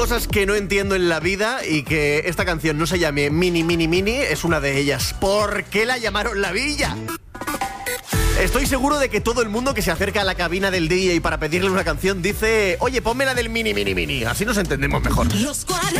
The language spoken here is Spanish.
Cosas que no entiendo en la vida y que esta canción no se llame Mini Mini Mini es una de ellas. ¿Por qué la llamaron La Villa? Estoy seguro de que todo el mundo que se acerca a la cabina del DJ para pedirle una canción dice: oye, ponme la del Mini Mini Mini, así nos entendemos mejor. Los 40